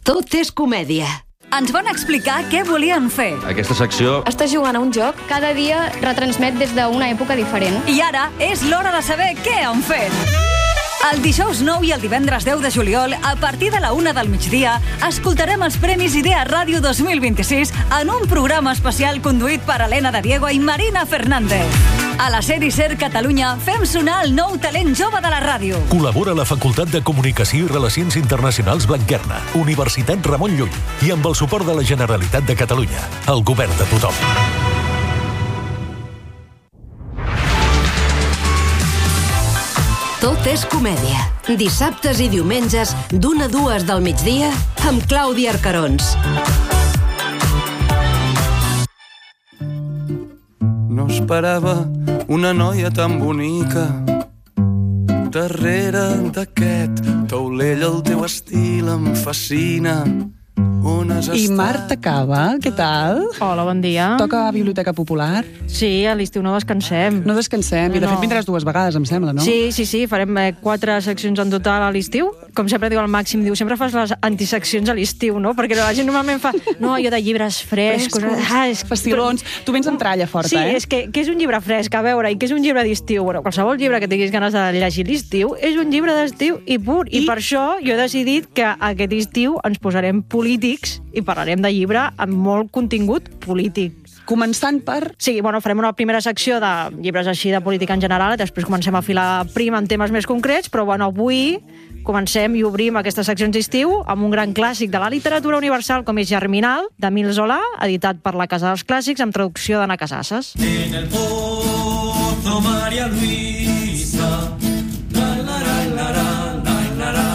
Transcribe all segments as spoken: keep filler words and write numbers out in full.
Tot és comèdia. Ens van explicar què volien fer. Aquesta secció... Estàs jugant a un joc, cada dia retransmet des d'una època diferent. I ara és l'hora de saber què han fet. El dijous nou i el divendres deu de juliol, a partir de la una del migdia, escoltarem els Premis Idea Ràdio dos mil vint-i-sis en un programa especial conduït per Helena de Diego i Marina Fernández. A la sèrie SER Catalunya fem sonar el nou talent jove de la ràdio. Col·labora la Facultat de Comunicació i Relacions Internacionals Blanquerna, Universitat Ramon Llull i amb el suport de la Generalitat de Catalunya, el govern de tothom. Tot és comèdia. Dissabtes i diumenges, d'una a dues del migdia, amb Clàudia Arcarons. No esperava una noia tan bonica. Darrere d'aquest taulell el teu estil em fascina. I Marta Cava, què tal? Hola, bon dia. Toca a Biblioteca Popular? Sí, a l'estiu no descansem. No descansem, i de fet vindràs dues vegades, em sembla, no? Sí, sí, sí, farem eh, quatre seccions en total a l'estiu. Com sempre diu el Màxim, diu, sempre fas les antiseccions a l'estiu, no? Perquè la gent normalment fa, no, jo de llibres frescos... Ah, és... Fastilons. Tu vens amb tralla forta, sí, eh? Sí, és que, que és un llibre fresc, a veure, i que és un llibre d'estiu. Bueno, qualsevol llibre que tinguis ganes de llegir l'estiu és un llibre d'estiu i pur. I, I per això jo he decidit que aquest estiu ens posarem polítics i parlarem de llibre amb molt contingut polític. Començant per... Sí, bueno, farem una primera secció de llibres així de política en general, i després comencem a filar prim en temes més concrets, però bueno, avui comencem i obrim aquestes seccions d'estiu amb un gran clàssic de la literatura universal com és Germinal, d'Emil Zola, editat per la Casa dels Clàssics, amb traducció d'Anna Casasses. En el pozo María Luisa, la la la la la la la la.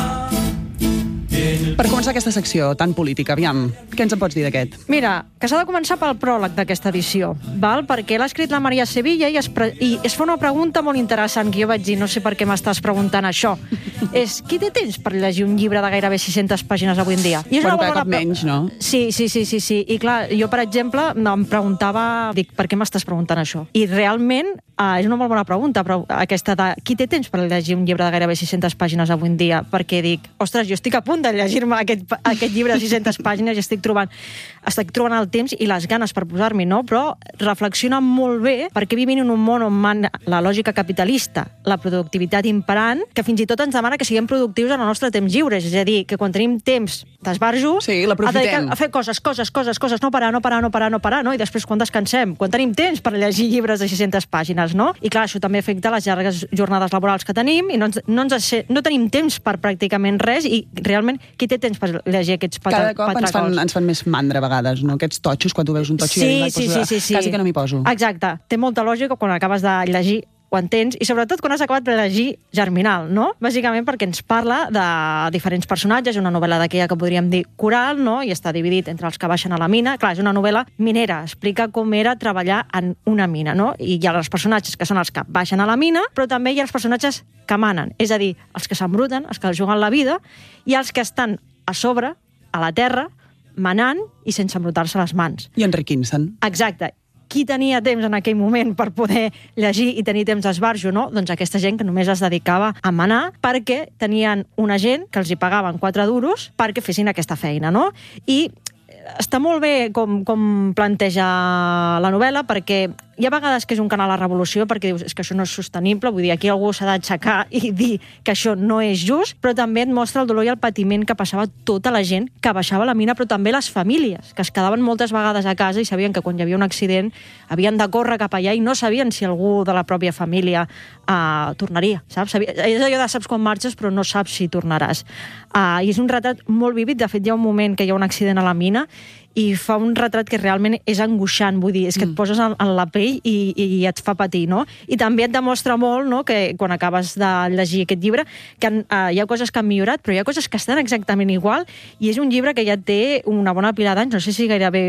Per començar aquesta secció tan política, aviam, què ens en pots dir d'aquest? Mira, que s'ha de començar pel pròleg d'aquesta edició, val? Perquè l'ha escrit la Maria Sevilla i es, pre... i es fa una pregunta molt interessant, que jo vaig dir, no sé per què m'estàs preguntant això. És, qui té temps per llegir un llibre de gairebé sis-centes pàgines avui en dia? I és bueno, una cada bona... cop menys, no? Sí, sí, sí, sí, sí. I clar, jo, per exemple, em preguntava, dic, per què m'estàs preguntant això? I realment ah, és una molt bona pregunta, però aquesta de qui té temps per llegir un llibre de gairebé sis-centes pàgines avui en dia? Perquè dic, ostres, jo estic a punt de llegir-me aquest, aquest llibre de sis-centes pàgines i estic trobant, estic trobant el temps i les ganes per posar-m'hi, no? Però reflexiona molt bé perquè vivim en un món on man la lògica capitalista, la productivitat imperant, que fins i tot ens demana que siguem productius en el nostre temps lliure, és a dir, que quan tenim temps d'esbarjo, sí, a, dedicar, a fer coses, coses, coses, coses, no parar, no parar, no parar, no parar, no? I després quan descansem, quan tenim temps per llegir llibres de sis-centes pàgines, no? I clar, això també afecta les llargues jornades laborals que tenim i no, ens, no, ens, no tenim temps per pràcticament res i realment qui té temps per llegir aquests patracols? Cada cop ens fan, ens fan més mandra a vegades, no? Aquests totxos, quan tu veus un totxo sí, i ja sí, sí, sí, sí. quasi que no m'hi poso. Exacte, té molta lògica quan acabes de llegir ho entens, i sobretot quan has acabat de llegir Germinal, no? Bàsicament perquè ens parla de diferents personatges, una novel·la d'aquella que podríem dir coral, no? I està dividit entre els que baixen a la mina. Clar, és una novel·la minera, explica com era treballar en una mina, no? I hi ha els personatges que són els que baixen a la mina, però també hi ha els personatges que manen, és a dir, els que s'embruten, els que juguen la vida, i els que estan a sobre, a la terra, manant i sense embrutar-se les mans. I enriquint-se'n. Exacte. Qui tenia temps en aquell moment per poder llegir i tenir temps d'esbarjo, no? Doncs aquesta gent que només es dedicava a manar perquè tenien una gent que els hi pagaven quatre duros perquè fessin aquesta feina, no? I està molt bé com, com planteja la novel·la, perquè hi ha vegades que és un canal a revolució perquè dius, és que això no és sostenible, vull dir, aquí algú s'ha d'aixecar i dir que això no és just, però també et mostra el dolor i el patiment que passava tota la gent que baixava a la mina, però també les famílies, que es quedaven moltes vegades a casa i sabien que quan hi havia un accident havien de córrer cap allà i no sabien si algú de la pròpia família uh, tornaria, saps? És allò de saps quan marxes però no saps si tornaràs. Uh, I és un retrat molt vívid, de fet hi ha un moment que hi ha un accident a la mina i fa un retrat que realment és angoixant, vull dir, és que et poses en, en la pell i, i et fa patir, no? I també et demostra molt, no?, que quan acabes de llegir aquest llibre, que uh, hi ha coses que han millorat, però hi ha coses que estan exactament igual, i és un llibre que ja té una bona pila d'anys, no sé si gairebé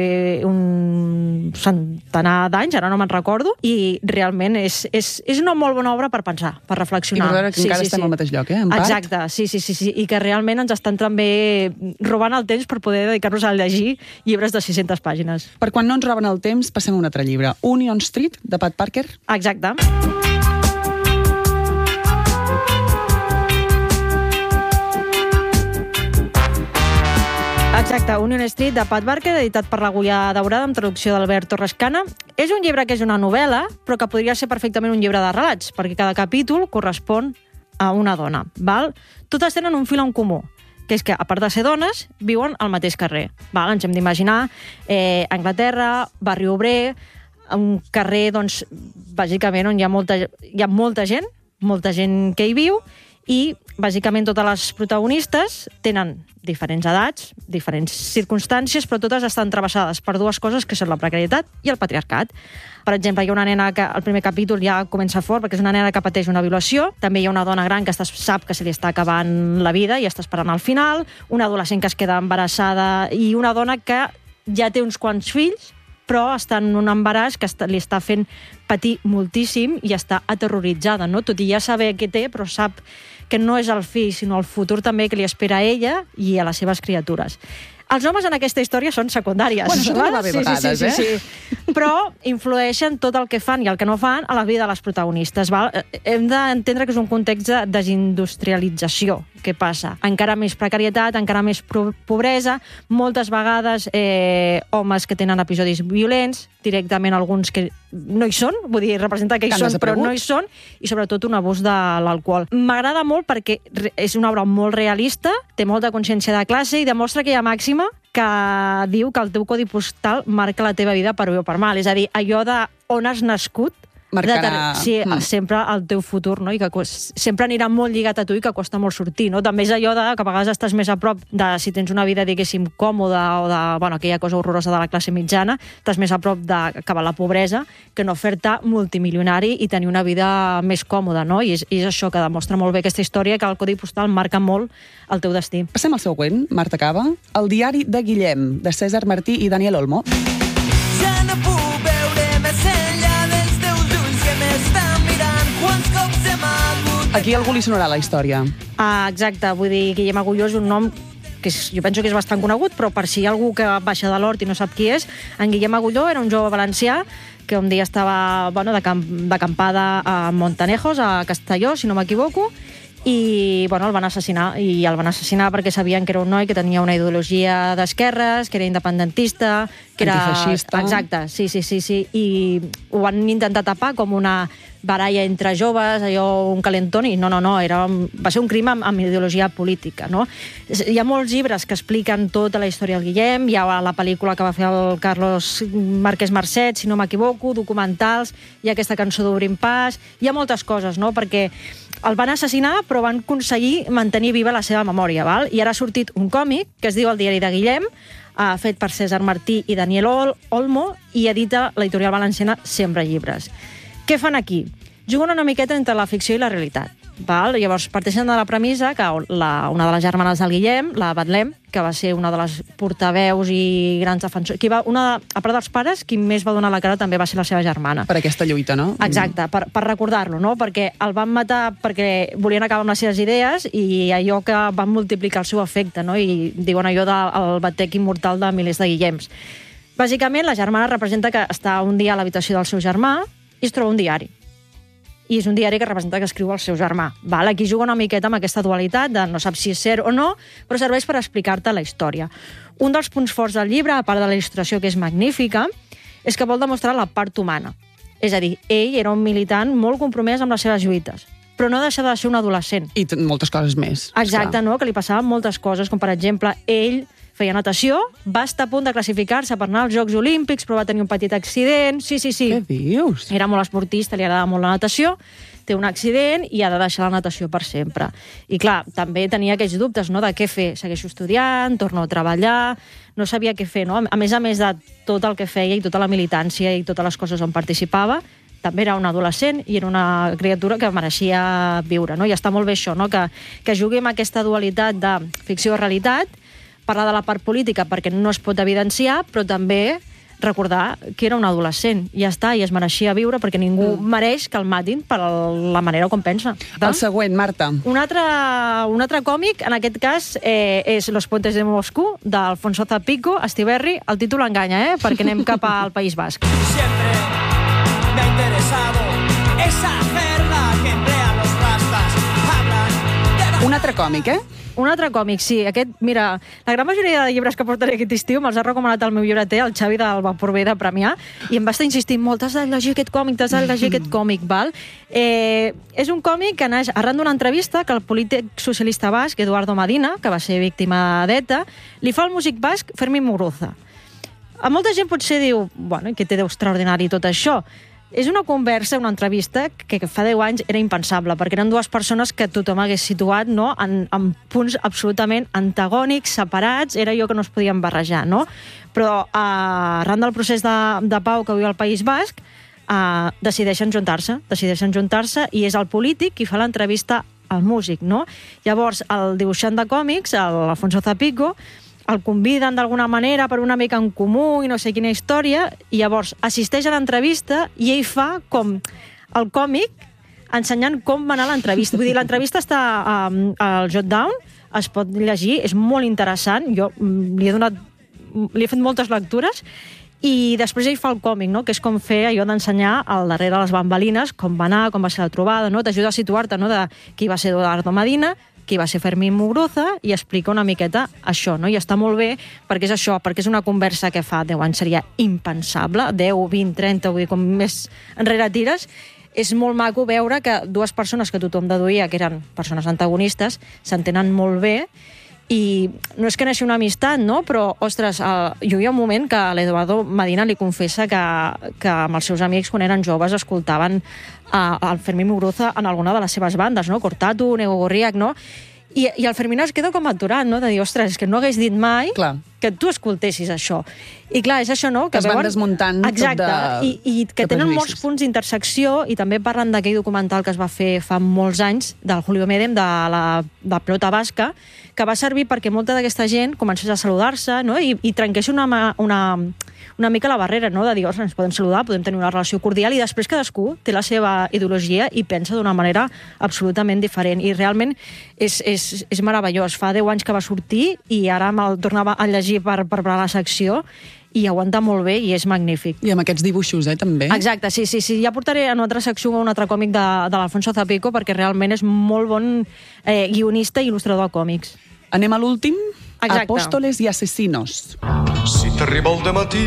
un centenar d'anys, ara no me'n recordo, i realment és, és, és una molt bona obra per pensar, per reflexionar. I per veure que sí, encara sí, estem sí. al mateix lloc, eh, en part. Exacte, sí, sí, sí, sí, i que realment ens estan també robant el temps per poder dedicar-nos a llegir llibres de sis-centes pàgines. Per quan no ens roben el temps, passem a un altre llibre. Union Street, de Pat Parker. Exacte. Exacte, Union Street de Pat Barker, editat per l'Agulla Daurada, amb traducció d'Albert Torrescana. És un llibre que és una novel·la, però que podria ser perfectament un llibre de relats, perquè cada capítol correspon a una dona. Val? Totes tenen un fil en comú, que és que, a part de ser dones, viuen al mateix carrer. Val? Ens hem d'imaginar eh, Anglaterra, barri obrer, un carrer, doncs, bàsicament, on hi ha molta, hi ha molta gent, molta gent que hi viu, i, bàsicament, totes les protagonistes tenen diferents edats, diferents circumstàncies, però totes estan travessades per dues coses, que són la precarietat i el patriarcat. Per exemple, hi ha una nena que al primer capítol ja comença fort, perquè és una nena que pateix una violació. També hi ha una dona gran que sap que se li està acabant la vida i està esperant al final, una adolescent que es queda embarassada i una dona que ja té uns quants fills, però està en un embaràs que li està fent patir moltíssim i està aterroritzada, no? Tot i ja saber què té, però sap que no és el fill, sinó el futur també que li espera a ella i a les seves criatures. Els homes en aquesta història són secundàries. Bueno, això també va bé a vegades, sí, sí, sí, sí, sí. Però influeixen tot el que fan i el que no fan a la vida de les protagonistes. Val? Hem d'entendre que és un context de desindustrialització. Què passa? Encara més precarietat, encara més pobresa, moltes vegades eh, homes que tenen episodis violents, directament alguns que no hi són, vull dir, representar que hi són, però no hi són, i sobretot un abús de l'alcohol. M'agrada molt perquè és una obra molt realista, té molta consciència de classe i demostra que hi ha màxima que diu que el teu codi postal marca la teva vida per bé o per mal. És a dir, allò de on has nascut marcarà... Sí, mm. sempre el teu futur, no? I que sempre anirà molt lligat a tu i que costa molt sortir, no? També és allò de que a vegades estàs més a prop de, si tens una vida, diguéssim, còmoda o de, bueno, aquella cosa horrorosa de la classe mitjana, estàs més a prop d'acabar la pobresa que no fer-te multimilionari i tenir una vida més còmoda, no? I és, i és això que demostra molt bé aquesta història, que el codi postal marca molt el teu destí. Passem al següent, Marta Cava. El diari de Guillem, de César Martí i Daniel Olmo. Ja no puc veure més enllà dels teus ulls que m'estan mirant. Quants cops hem hagut... Aquí algú li sonarà la història. Ah, exacte, vull dir, Guillem Agulló és un nom que és, jo penso que és bastant conegut, però per si hi ha algú que baixa de l'hort i no sap qui és, en Guillem Agulló era un jove valencià que un dia estava, bueno, d'acampada a Montanejos, a Castelló, si no m'equivoco, i bueno, el van assassinar, i el van assassinar perquè sabien que era un noi que tenia una ideologia d'esquerres, que era independentista, que era... Antifeixista. Exacte, sí, sí, sí, sí, i ho van intentar tapar com una baralla entre joves, allò, un calentón, i no, no, no, era, va ser un crim amb, amb ideologia política, no? Hi ha molts llibres que expliquen tota la història del Guillem, hi ha la pel·lícula que va fer el Carlos Márquez Marcet, si no m'equivoco, documentals, hi ha aquesta cançó d'Obrim Pas, hi ha moltes coses, no?, perquè el van assassinar, però van aconseguir mantenir viva la seva memòria, val? I ara ha sortit un còmic que es diu El diari de Guillem, eh, fet per César Martí i Daniel Olmo, i edita l'editorial valenciana Sembra Llibres. Què fan aquí? Juguen una miqueta entre la ficció i la realitat. Val? Llavors, parteixen de la premissa que la, una de les germanes del Guillem, la Betlem, que va ser una de les portaveus i grans defensors, qui va, una, a part dels pares, qui més va donar la cara també va ser la seva germana. Per aquesta lluita, no? Exacte, per, per recordar-lo, no? Perquè el van matar perquè volien acabar amb les seves idees i allò que van multiplicar el seu efecte, no? I diuen allò del batec immortal de milers de Guillems. Bàsicament, la germana representa que està un dia a l'habitació del seu germà i es troba un diari. I és un diari que representa que escriu el seu germà. Val? Aquí juga una miqueta amb aquesta dualitat de no saps si és cert o no, però serveix per explicar-te la història. Un dels punts forts del llibre, a part de la il·lustració que és magnífica, és que vol demostrar la part humana. És a dir, ell era un militant molt compromès amb les seves lluites, però no deixa de ser un adolescent. I moltes coses més. Exacte, no? Que li passaven moltes coses, com per exemple, ell feia natació, va estar a punt de classificar-se per anar als Jocs Olímpics, però va tenir un petit accident. Sí, sí, sí. Què dius? Era molt esportista, li agradava molt la natació, té un accident i ha de deixar la natació per sempre. I clar, també tenia aquells dubtes, no?, de què fer. Segueixo estudiant, torno a treballar, no sabia què fer, no? A més a més de tot el que feia i tota la militància i totes les coses on participava, també era un adolescent i era una criatura que mereixia viure, no? I està molt bé això, no?, que, que jugui amb aquesta dualitat de ficció i realitat, parlar de la part política perquè no es pot evidenciar, però també recordar que era un adolescent. I ja està, i es mereixia viure perquè ningú mm. mereix que el matin per la manera com pensa. El següent, Marta. Un altre, un altre còmic, en aquest cas, eh, és Los puentes de Moscú, d'Alfonso Zapico, Estiberri. El títol enganya, eh?, perquè anem cap al País Basc. Siempre me ha interesado esa jerga que emplean los rastas. Hablan de... Un altre còmic, eh? Un altre còmic, sí. Aquest, mira, la gran majoria de llibres que portaré aquest estiu me'ls ha recomanat el meu llibreter, el Xavi del Vaporway de Premià, i em va estar insistint molt, t'has de llegir aquest còmic, t'has de llegir aquest còmic, val? Eh, és un còmic que naix arran d'una entrevista que el polític socialista basc, Eduardo Medina, que va ser víctima d'ETA, li fa al músic basc Fermín Muguruza. A molta gent potser diu, bueno, què té d'extraordinari tot això? És una conversa, una entrevista que, que fa deu anys era impensable, perquè eren dues persones que tothom hagués situat, no?, en, en punts absolutament antagònics, separats, era allò que no es podien barrejar, no? Però eh, arran del procés de, de pau que viu al País Basc, eh, decideixen juntar-se, decideixen juntar-se i és el polític qui fa l'entrevista al músic, no? Llavors, el dibuixant de còmics, l'Alfonso Zapico, el conviden d'alguna manera per una mica en comú i no sé quina història, i llavors assisteix a l'entrevista i ell fa com el còmic ensenyant com va anar l'entrevista. Vull dir, l'entrevista està um, al Jotdown, es pot llegir, és molt interessant, jo li he donat, li he fet moltes lectures, i després ell fa el còmic, no?, que és com fer allò d'ensenyar al darrere les bambalines com va anar, com va ser la trobada, no?, t'ajuda a situar-te, no?, de qui va ser Eduardo Medina, qui va ser Fermín Muguruza, i explica una miqueta això, no? I està molt bé perquè és això, perquè és una conversa que fa deu anys seria impensable, deu, vint, trenta, vull dir, com més enrere tires. És molt maco veure que dues persones que tothom deduïa que eren persones antagonistes s'entenen molt bé, i no és que neixi una amistat, no? Però, ostres, eh, hi havia un moment que l'Eduardo Medina li confessa que, que amb els seus amics, quan eren joves, escoltaven eh, el Fermín Muguruza en alguna de les seves bandes, no? Cortatu, Nego Gorriak, no? I, I el Fermín es queda com aturat, no?, de dir, ostres, és que no hagués dit mai clar. Que tu escoltessis això. I clar, és això, no?, que, que es van veuen... desmuntant. Exacte, tot de... I, i que tenen molts punts d'intersecció, i també parlen d'aquell documental que es va fer fa molts anys, del Julio Medem, de la, de la pelota basca, que va servir perquè molta d'aquesta gent comencés a saludar-se, no?, i, i trenqués una, una, una mica la barrera, no?, de dir, ostres, ens podem saludar, podem tenir una relació cordial, i després cadascú té la seva ideologia i pensa d'una manera absolutament diferent. I realment és, és, és meravellós. Fa deu anys que va sortir i ara me'l tornava a llegir per preparar la secció, i aguanta molt bé i és magnífic. I amb aquests dibuixos, eh, també? Exacte, sí, sí, sí. Ja portaré en una altra secció un altre còmic de, de l'Alfonso Zapico, perquè realment és molt bon eh, guionista i il·lustrador de còmics. Anem a l'últim? Exacte. Apòstoles i assassinos. Si t'arriba el dematí,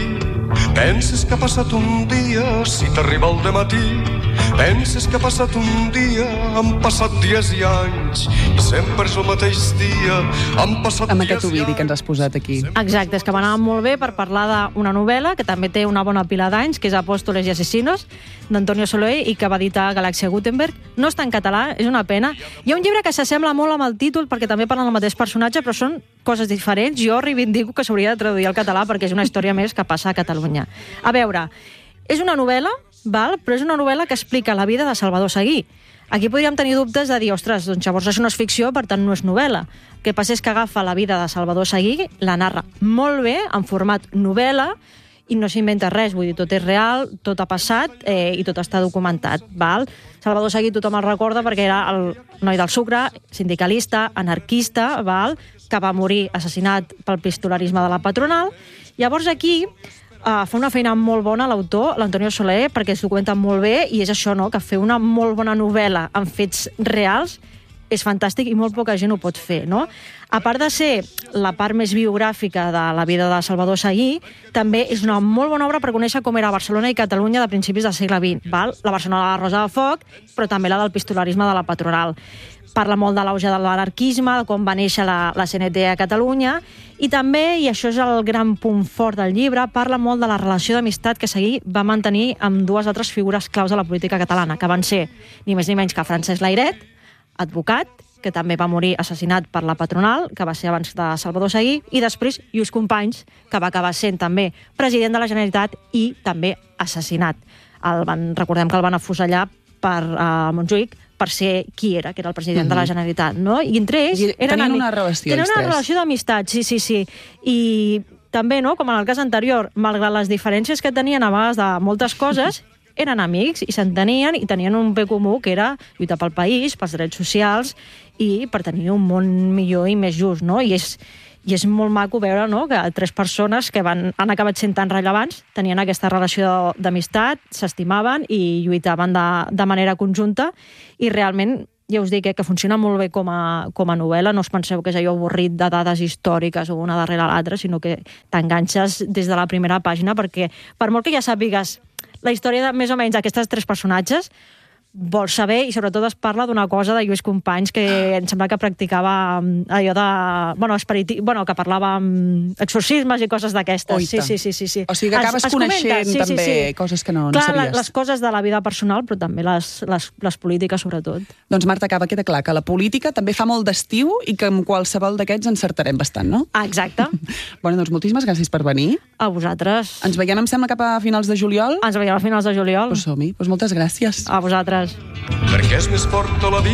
penses que ha passat un dia. Si t'arriba el dematí, penses que ha passat un dia. Han passat dies i anys, i sempre és el mateix dia. Han passat amb dies aquest ovidi que ens has posat aquí. Exacte, és que m'anava molt bé per parlar d'una novel·la que també té una bona pila d'anys, que és Apòstoles i assassinos, d'Antonio Soloé, i que va editar Galàxia Gutenberg. No està en català, és una pena. Hi ha un llibre que s'assembla molt amb el títol, perquè també parlen del mateix personatge, però són coses diferents. Jo reivindico que s'hauria de traduir al català perquè és una història més que passa a Catalunya. A veure, és una novel·la, val? Però és una novel·la que explica la vida de Salvador Seguí. Aquí podríem tenir dubtes de dir, ostres, doncs llavors això no és ficció, per tant no és novel·la. El que passa és que agafa la vida de Salvador Seguí, la narra molt bé, en format novel·la, i no s'inventa res, vull dir, tot és real, tot ha passat eh, i tot està documentat, val? Salvador Seguí tothom el recorda perquè era el noi del sucre, sindicalista, anarquista, val? Que va morir assassinat pel pistolarisme de la patronal. Llavors aquí uh, fa una feina molt bona l'autor, l'Antonio Soler, perquè es documenta molt bé, i és això, no?, que fer una molt bona novel·la amb fets reals és fantàstic i molt poca gent ho pot fer, no? A part de ser la part més biogràfica de la vida de Salvador Seguí, també és una molt bona obra per conèixer com era Barcelona i Catalunya de principis del segle vint, val? La Barcelona de la Rosa de Foc, però també la del pistolarisme de la patronal. Parla molt de l'auge de l'anarquisme, de com va néixer la, la C N T a Catalunya, i també, i això és el gran punt fort del llibre, parla molt de la relació d'amistat que Seguí va mantenir amb dues altres figures claus de la política catalana, que van ser ni més ni menys que Francesc Layret, advocat, que també va morir assassinat per la patronal, que va ser abans de Salvador Seguí, i després Lluís Companys, que va acabar sent també president de la Generalitat i també assassinat. El van, recordem que el van afusellar per uh, Montjuïc per ser qui era, que era el president mm-hmm. de la Generalitat, no? I entre ells... I tenien una relació, Tenen una relació d'amistat, sí, sí, sí. I també, no?, com en el cas anterior, malgrat les diferències que tenien a vegades de moltes coses, eren amics i s'entenien i tenien un bé comú que era lluitar pel país, pels drets socials i per tenir un món millor i més just, no? I és, i és molt maco veure, no?, que tres persones que van, han acabat sent tan rellevants tenien aquesta relació d'amistat, s'estimaven i lluitaven de, de manera conjunta, i realment ja us dic eh, que funciona molt bé com a, com a novel·la, no us penseu que és allò avorrit de dades històriques o una darrere l'altra, sinó que t'enganxes des de la primera pàgina, perquè per molt que ja sàpigues la història de més o menys d'aquestes tres personatges, vols saber, i sobretot es parla d'una cosa de Lluís Companys que em sembla que practicava allò de... Bueno, esperiti... bueno que parlava amb exorcismes i coses d'aquestes. Sí, sí, sí, sí, sí. O sigui que acabes es, es coneixent sí, també sí, sí. coses que no, Clar, no sabies. Clar, les coses de la vida personal, però també les, les, les polítiques, sobretot. Doncs Marta Caba, queda clar que la política també fa molt d'estiu i que amb qualsevol d'aquests encertarem bastant, no? Ah, exacte. Bueno, doncs moltíssimes gràcies per venir. A vosaltres. Ens veiem, em sembla, cap a finals de juliol? Ens veiem a finals de juliol. Pues som-hi. Pues moltes gràcies. A vosaltres. Perquè és més forta la vida